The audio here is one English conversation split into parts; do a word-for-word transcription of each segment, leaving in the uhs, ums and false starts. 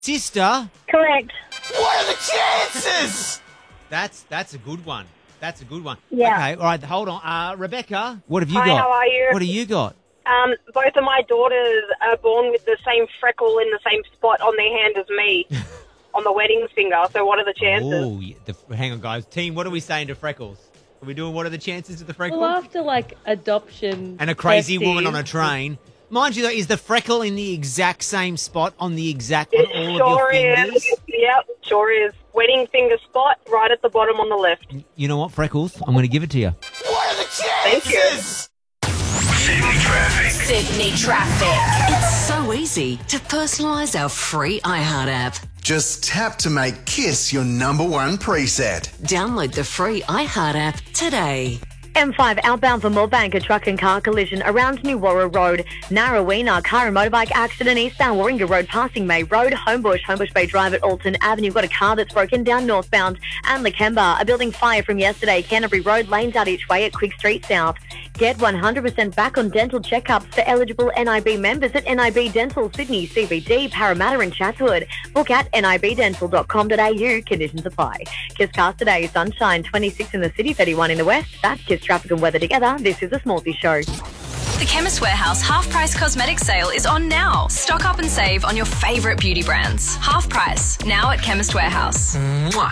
Sister. Correct. What are the chances? That's that's a good one. That's a good one. Yeah. Okay, all right, hold on. Uh, Rebecca, what have you Hi, got? how are you? What have you got? Um, both of my daughters are born with the same freckle in the same spot on their hand as me, on the wedding finger. So what are the chances? Oh, yeah, the, hang on, guys. Team, what are we saying to freckles? Are we doing what are the chances of the freckle? Well, after, like, adoption... And a crazy testes, woman on a train. Mind you, though, is the freckle in the exact same spot on the exact... It on all sure of your fingers? is. Yep, sure is. Wedding finger spot right at the bottom on the left. You know what, freckles? I'm going to give it to you. What are the Thank you. chances? Sydney Traffic. Sydney Traffic. It's so easy to personalise our free iHeart app. Just tap to make Kiss your number one preset. Download the free iHeart app today. M five outbound for Moorebank, a truck and car collision around New Warra Road. Narrowena, car and motorbike accident eastbound Warringah Road passing May Road. Homebush, Homebush Bay Drive at Alton Avenue. Got a car that's broken down northbound. And Lakemba, a building fire from yesterday. Canterbury Road, lanes out each way at Quick Street South. Get one hundred percent back on dental checkups for eligible N I B members at N I B Dental Sydney, C B D, Parramatta and Chatswood. Book at n i b dental dot com dot a u. Conditions apply. Kiss Cast today, sunshine, twenty-six in the city, thirty-one in the west. That's Kiss Traffic and weather together. This is a Smallsy Show. The Chemist Warehouse half-price cosmetics sale is on now. Stock up and save on your favourite beauty brands. Half price, now at Chemist Warehouse. Mwah.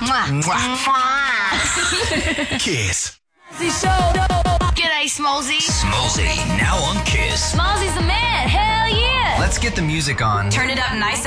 Mwah. Kiss. G'day, Smallsy. Smallsy, now on Kiss. Smallsy's the man, hell yeah! Let's get the music on. Turn it up nice and